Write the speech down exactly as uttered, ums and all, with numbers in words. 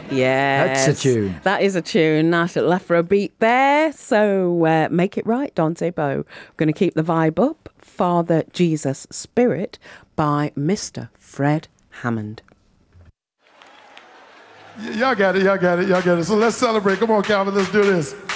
Yes. That's a tune. That is a tune. Nice little Afro beat there. So uh, make it right, Dante Bowe. We're going to keep the vibe up. Father Jesus Spirit by Mister Fred Hammond. Y- y'all got it, y'all got it, y'all got it. So let's celebrate. Come on, Calvin, let's do this.